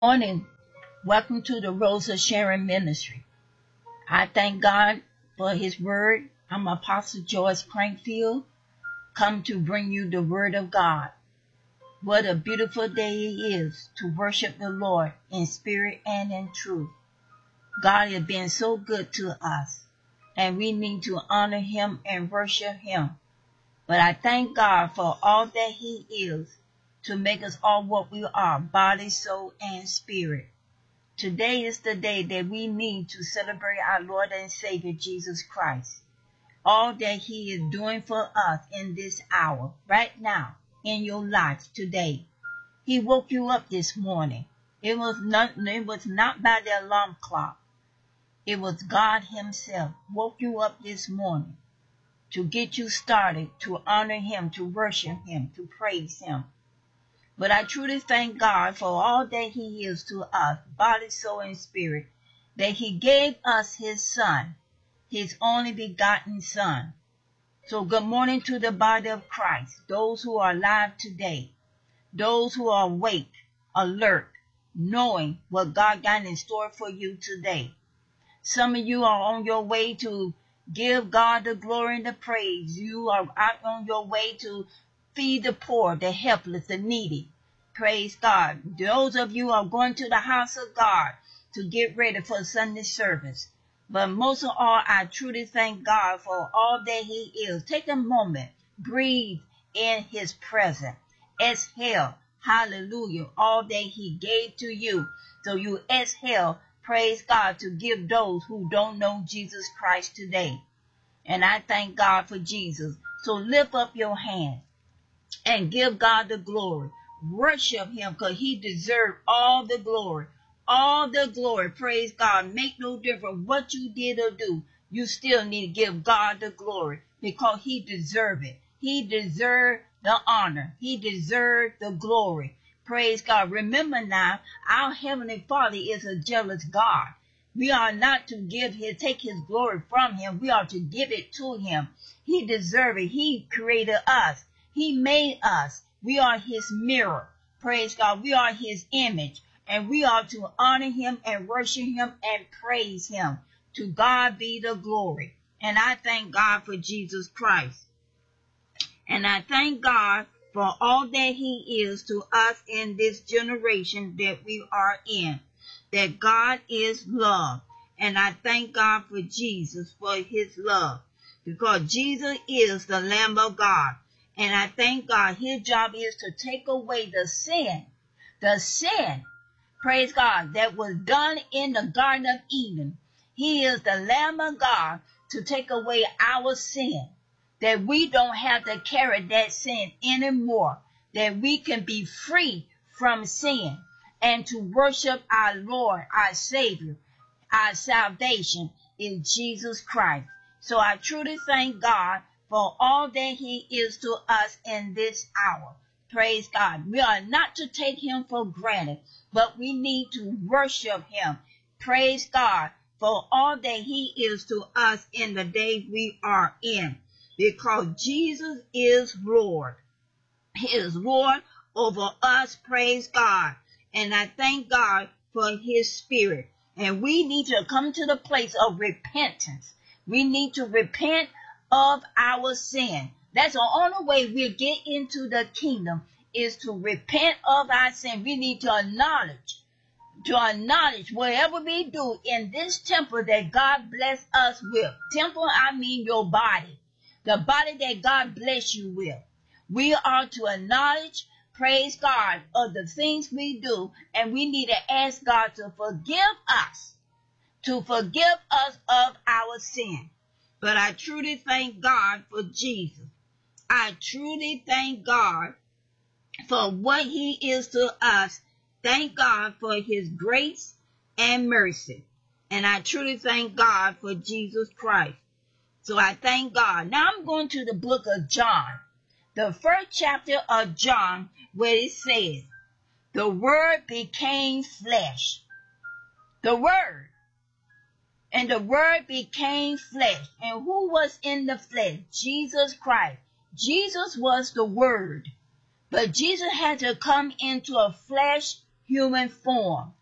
Morning. Welcome to the Rosa Sharon Ministry. I thank God for His Word. I'm Apostle Joyce Crankfield, come to bring you the Word of God. What a beautiful day it is to worship the Lord in spirit and in truth. God has been so good to us, and we need to honor Him and worship Him. But I thank God for all that He is to make us all what we are, body, soul, and spirit. Today is the day that we need to celebrate our Lord and Savior Jesus Christ. All that He is doing for us in this hour, right now, in your life today. He woke you up this morning. It was not by the alarm clock. It was God Himself woke you up this morning to get you started, to honor Him, to worship Him, to praise Him. But I truly thank God for all that He is to us, body, soul, and spirit, that He gave us His Son, His only begotten Son. So good morning to the body of Christ, those who are alive today, those who are awake, alert, knowing what God got in store for you today. Some of you are on your way to give God the glory and the praise. You are out on your way to feed the poor, the helpless, the needy. Praise God. Those of you are going to the house of God to get ready for Sunday service. But most of all, I truly thank God for all that He is. Take a moment, breathe in His presence. Exhale, hallelujah, all that He gave to you. So you exhale, praise God, to give those who don't know Jesus Christ today. And I thank God for Jesus. So lift up your hands and give God the glory. Worship Him because He deserves all the glory. All the glory. Praise God. Make no difference what you did or do. You still need to give God the glory because He deserves it. He deserves the honor. He deserves the glory. Praise God. Remember now, our Heavenly Father is a jealous God. We are not to take His glory from Him. We are to give it to Him. He deserves it. He created us. He made us. We are His mirror. Praise God. We are His image. And we are to honor Him and worship Him and praise Him. To God be the glory. And I thank God for Jesus Christ. And I thank God for all that He is to us in this generation that we are in. That God is love. And I thank God for Jesus for His love. Because Jesus is the Lamb of God. And I thank God His job is to take away the sin, praise God, that was done in the Garden of Eden. He is the Lamb of God to take away our sin, that we don't have to carry that sin anymore, that we can be free from sin and to worship our Lord, our Savior, our salvation in Jesus Christ. So I truly thank God for all that He is to us in this hour. Praise God. We are not to take Him for granted, but we need to worship Him. Praise God for all that He is to us in the day we are in. Because Jesus is Lord. He is Lord over us. Praise God. And I thank God for His Spirit. And we need to come to the place of repentance. We need to repent of our sin. That's the only way we'll get into the kingdom is to repent of our sin. We need to acknowledge whatever we do in this temple that God bless us with. Temple, I mean your body. The body that God bless you with. We are to acknowledge, praise God, of the things we do, and we need to ask God to forgive us of our sin. But I truly thank God for Jesus. I truly thank God for what He is to us. Thank God for His grace and mercy. And I truly thank God for Jesus Christ. So I thank God. Now I'm going to the book of John, the first chapter of John, where it says, the Word became flesh. The Word. And the Word became flesh. And who was in the flesh? Jesus Christ. Jesus was the Word. But Jesus had to come into a flesh human form